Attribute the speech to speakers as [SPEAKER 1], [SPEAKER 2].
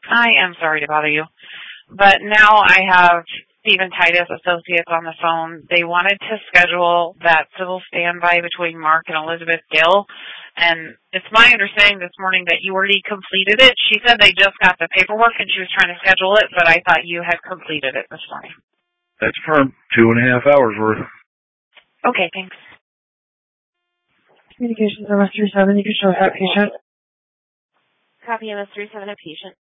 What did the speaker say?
[SPEAKER 1] I am sorry to bother you, but now I have Stephen Titus Associates on the phone. They wanted to schedule that civil standby between Mark and Elizabeth Gill, and it's my understanding this morning that you already completed it. She said they just got the paperwork and she was trying to schedule it, but I thought you had completed it this morning.
[SPEAKER 2] That's firm. 2.5 hours worth.
[SPEAKER 1] Okay, thanks.
[SPEAKER 3] Communications MS 37, you can show that patient.
[SPEAKER 4] Copy MS 37, a patient.